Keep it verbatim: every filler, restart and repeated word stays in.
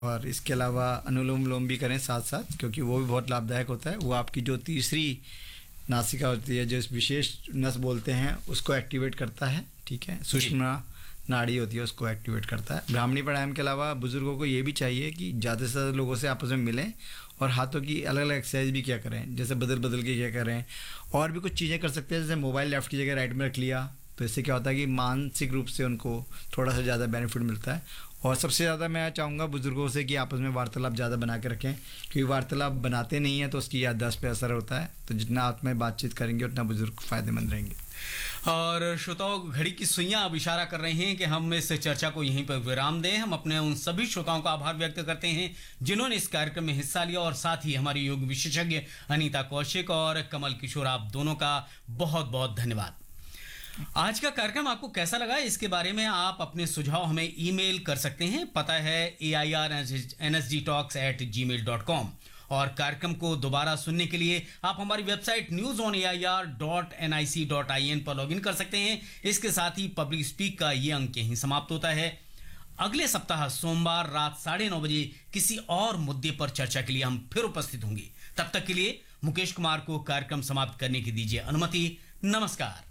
और इसके अलावा अनुलोम विलोम भी करें साथ साथ, क्योंकि वो भी बहुत लाभदायक होता है। वो आपकी जो तीसरी नासिका होती है, जो इस विशेष नस बोलते हैं, उसको एक्टिवेट करता है। ठीक है, सुषुम्ना नाड़ी होती है, उसको एक्टिवेट करता है। ब्राह्मणी प्राणायाम के अलावा बुजुर्गों को ये भी चाहिए कि ज़्यादा से ज़्यादा लोगों से आपस में मिलें और हाथों की अलग अलग एक्सरसाइज भी क्या करें, जैसे बदल बदल के क्या करें। और भी कुछ चीज़ें कर सकते हैं, जैसे मोबाइल लेफ्ट की जगह राइट में रख लिया, तो इससे क्या होता है कि मानसिक रूप से उनको थोड़ा सा ज़्यादा बेनिफिट मिलता है। और सबसे ज़्यादा मैं चाहूँगा बुजुर्गों से कि आपस में वार्तालाप ज़्यादा बना के रखें, क्योंकि वार्तालाप बनाते नहीं हैं तो उसकी याददाश्त पे असर होता है। तो जितना आप में बातचीत करेंगे उतना बुजुर्ग फ़ायदेमंद रहेंगे। और श्रोताओं, घड़ी की सुइयां अब इशारा कर रहे हैं कि हम इस चर्चा को यहीं पर विराम दें। हम अपने उन सभी श्रोताओं का आभार व्यक्त करते हैं जिन्होंने इस कार्यक्रम में हिस्सा लिया, और साथ ही हमारी योग विशेषज्ञ अनीता कौशिक और कमल किशोर, आप दोनोों का बहुत बहुत धन्यवाद। आज का कार्यक्रम आपको कैसा लगा, इसके बारे में आप अपने सुझाव हमें ईमेल कर सकते हैं। पता है ए I R N S G talks eight ji mail dot com. और कार्यक्रम को दोबारा सुनने के लिए आप हमारी website news on A I R dot N I C dot I N पर लॉगिन कर सकते हैं। इसके साथ ही पब्लिक स्पीक का ये अंक यहीं समाप्त होता है। अगले सप्ताह सोमवार रात साढ़े नौ बजे किसी और मुद्दे पर चर्चा के लिए हम फिर उपस्थित होंगे। तब तक के लिए मुकेश कुमार को कार्यक्रम समाप्त करने की दीजिए अनुमति। नमस्कार।